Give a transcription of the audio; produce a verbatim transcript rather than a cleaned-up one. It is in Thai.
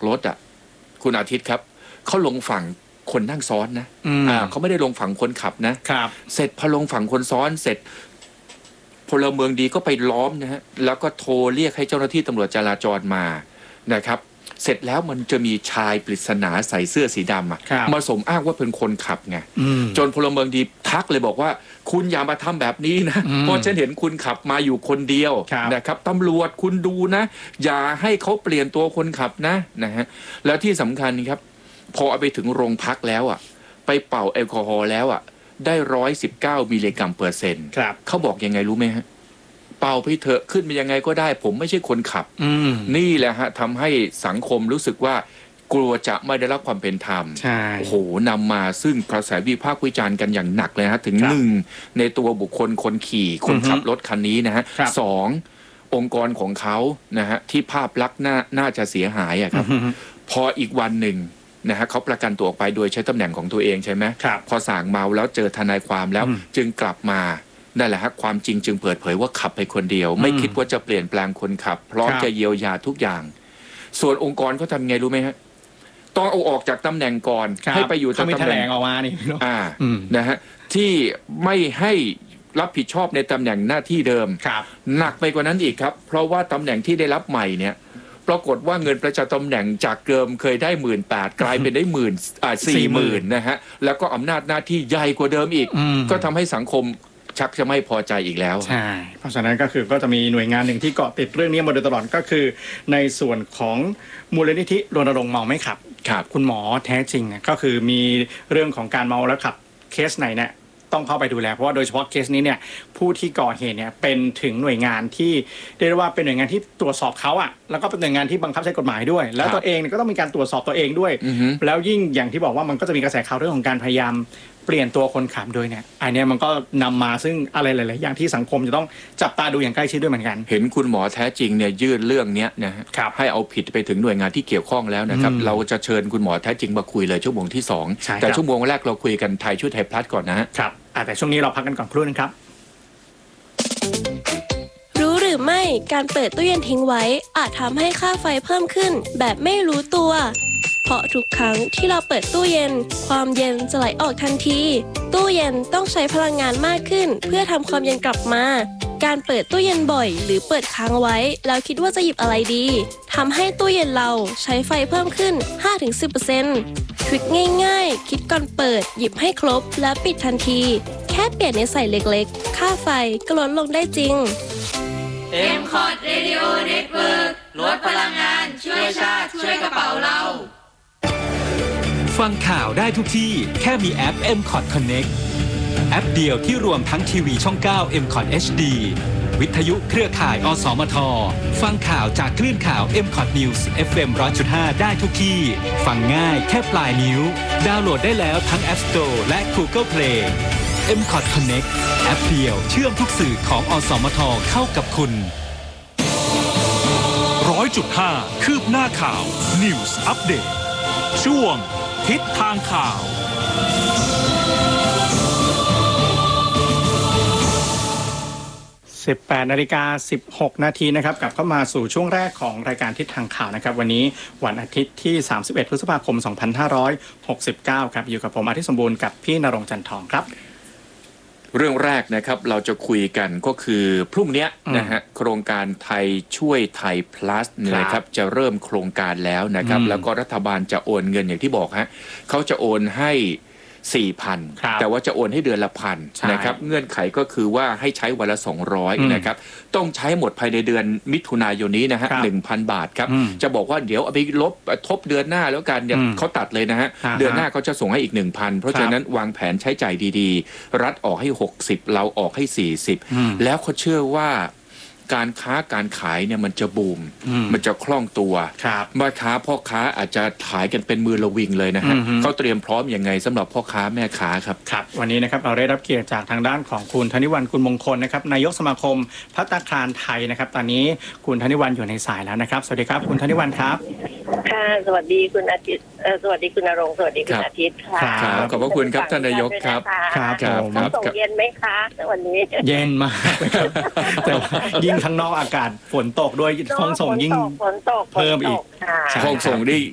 รถอ่ะคุณอาทิตย์ครับเขาลงฝั่งคนนั่งซ้อนนะอ่าเขาไม่ได้ลงฝั่งคนขับนะครับเสร็จพอลงฝั่งคนซ้อนเสร็จพลเมืองดีก็ไปล้อมนะฮะแล้วก็โทรเรียกให้เจ้าหน้าที่ตำรวจจราจรมานะครับเสร็จแล้วมันจะมีชายปริศนาใส่เสื้อสีดำอ่ะมาสมอ้างว่าเป็นคนขับไงจนพลเมืองดีทักเลยบอกว่าคุณอย่ามาทำแบบนี้นะเพราะฉันเห็นคุณขับมาอยู่คนเดียวนะครับตำรวจคุณดูนะอย่าให้เขาเปลี่ยนตัวคนขับนะนะฮะแล้วที่สำคัญครับพอเอาไปถึงโรงพักแล้วอ่ะไปเป่าแอลกอฮอล์แล้วอ่ะได้ร้อยสิบเก้ามิลลิกรัมเปอร์เซ็นต์เขาบอกยังไงรู้ไหมฮะเป่าไปเถอะขึ้นมายังไงก็ได้ผมไม่ใช่คนขับนี่แหละฮะทำให้สังคมรู้สึกว่ากลัวจะไม่ได้รับความเป็นธรรมโอ้โหนำมาซึ่งกระแสวิพากษ์วิจารณ์กันอย่างหนักเลยฮะถึงหนึ่งในตัวบุคคลคนขี่คนขับรถคันนี้นะฮะสององค์กรของเขานะฮะที่ภาพลักษณ์น่าน่าจะเสียหายอะครับพออีกวันหนึ่งนะฮะเขาประกันตัวออกไปโดยใช้ตำแหน่งของตัวเองใช่ไหมพอส่างเมาแล้วเจอทนายความแล้วจึงกลับมานั่นแหละฮะความจริงจึงเปิดเผยว่าขับไปคนเดียวไม่คิดว่าจะเปลี่ยนแปลงคนขับพร้อมจะเยียวยาทุกอย่างส่วนองค์กรเขาทำไงรู้ไหมฮะต้องเอาออกจากตำแหน่งก่อนให้ไปอยู่ตำแหน่งออกมานี่อ่านะฮะที่ไม่ให้รับผิดชอบในตำแหน่งหน้าที่เดิมหนักไปกว่านั้นอีกครับเพราะว่าตำแหน่งที่ได้รับใหม่เนี่ยปรากฏว่าเงินประจำตำแหน่งจากเดิมเคยได้หมื่นแปดกลายเป็นได้หมื่นอ่าสี่หมื่นนะฮะแล้วก็อำนาจหน้าที่ใหญ่กว่าเดิมอีกก็ทำให้สังคมชักจะไม่พอใจอีกแล้วใช่เพราะฉะนั้นก็คือก็จะมีหน่วยงานหนึ่งที่เกาะติดเรื่องนี้มาโดยตลอดก็คือในส่วนของมูลนิธิรณรงค์เมาไม่ขับคุณหมอแท้จริงเนี่ยก็คือมีเรื่องของการเมาแล้วขับเคสไหนเนี่ยต้องเข้าไปดูแลเพราะว่าโดยเฉพาะเคสนี้เนี่ยผู้ที่ก่อเหตุเนี่ยเป็นถึงหน่วยงานที่เรียกว่าเป็นหน่วยงานที่ตรวจสอบเขาอ่ะแล้วก็เป็นหน่วยงานที่บังคับใช้กฎหมายด้วยแล้วตัวเองก็ต้องมีการตรวจสอบตัวเองด้วยแล้วยิ่งอย่างที่บอกว่ามันก็จะมีกระแสข่าวเรื่องของการพยายามเปลี่ยนตัวคนขับโดยเนี่ยอันนี้มันก็นำมาซึ่งอะไรหลายๆอย่างที่สังคมจะต้องจับตาดูอย่างใกล้ชิดด้วยเหมือนกันเห็นคุณหมอแท้จริงเนี่ยยื่นเรื่องนี้นะให้เอาผิดไปถึงหน่วยงานที่เกี่ยวข้องแล้วนะครับเราจะเชิญคุณหมอแท้จริงมาคุยเลยชั่วโมงที่สองแต่ชั่วโมงแรกเราคุยกันไทยช่วยไทยพลัสก่อนนะครับแต่ช่วงนี้เราพักกันก่อนครู่นึงครับรู้หรือไม่การเปิดตู้เย็นทิ้งไว้อาจทำให้ค่าไฟเพิ่มขึ้นแบบไม่รู้ตัวเพราะทุกครั้งที่เราเปิดตู้เย็นความเย็นจะไหลออกทันทีตู้เย็นต้องใช้พลังงานมากขึ้นเพื่อทำความเย็นกลับมาการเปิดตู้เย็นบ่อยหรือเปิดค้างไว้แล้วคิดว่าจะหยิบอะไรดีทำให้ตู้เย็นเราใช้ไฟเพิ่มขึ้น ห้าถึงสิบเปอร์เซ็นต์ ทริคง่ายๆคิดก่อนเปิดหยิบให้ครบและปิดทันทีแค่เปลี่ยนนิสัยเล็กๆค่าไฟก็ลดลงได้จริงเอ็ม คอท Radio Network ลดพลังงานช่วยชาติช่วยกระเป๋าเราฟังข่าวได้ทุกที่แค่มีแอป เอ็ม คอท Connect แอปเดียวที่รวมทั้งทีวีช่อง เก้า เอ็ม คอท เอช ดี วิทยุเครือข่าย อสมท ฟังข่าวจากคลื่นข่าว เอ็ม คอท News เอฟ เอ็ม หนึ่งร้อยจุดห้า ได้ทุกที่ฟังง่ายแค่ปลายนิ้วดาวน์โหลดได้แล้วทั้ง App Store และ Google Play เอ็ม คอท Connect แอปเดียวเชื่อมทุกสื่อของอสมทเข้ากับคุณร้อยจุดห้าคืบหน้าข่าว News Update ช่วงทิศทางข่าวสิบแปดนาฬิกาสิบหกนาทีนะครับกลับเข้ามาสู่ช่วงแรกของรายการทิศทางข่าวนะครับวันนี้วันอาทิตย์ที่สามสิบเอ็ดพฤษภาคมสองพันห้าร้อยหกสิบเก้าครับอยู่กับผมอาทิตย์สมบูรณ์กับพี่ณรงค์จันทองครับเรื่องแรกนะครับเราจะคุยกันก็คือพรุ่งนี้นะฮะโครงการไทยช่วยไทย plus นะครับจะเริ่มโครงการแล้วนะครับแล้วก็รัฐบาลจะโอนเงินอย่างที่บอกฮะเขาจะโอนให้สี่พัน แต่ว่าจะโอนให้เดือนละพันนะครับเงื่อนไขก็คือว่าให้ใช้วันละสองร้อยนะครับต้องใช้หมดภายในเดือนมิถุนายนนี้นะฮะ หนึ่งพัน บาทครับจะบอกว่าเดี๋ยวเอาไปลบทบเดือนหน้าแล้วกันเนี่ยเขาตัดเลยนะฮะเดือนหน้าเขาจะส่งให้อีก หนึ่งพัน เพราะฉะนั้นวางแผนใช้จ่ายดีๆรัฐออกให้หกสิบเราออกให้สี่สิบแล้วเขาเชื่อว่าการค้าการขายเนี่ยมันจะบูมมันจะคล่องตัวแม่ค้าพ่อค้าอาจจะขายกันเป็นมือระวิงเลยนะฮะเขาเตรียมพร้อมยังไงสำหรับพ่อค้าแม่ค้าครับครับวันนี้นะครับเราได้รับเกียรติจากทางด้านของคุณธนิวรรณกุลมงคลนะครับนายกสมาคมภัตตาคารไทยนะครับตอนนี้คุณธนิวรรณอยู่ในสายแล้วนะครับสวัสดีครับคุณธนิวรรณครับค่ะสวัสดีคุณอาทิตย์สวัสดีคุณณรงค์สวัสดีคุณอาทิตย์ค่ะขอบพระคุณครับท่านนายกครับครับครับส่งเย็นไหมคะวันนี้เย็นมากเลยครับแต่ยิ่งข้างนอกอากาศฝนตกด้วยห้องส่งยิ่งฝนตกเพิ่มอีกห้องส่งนี่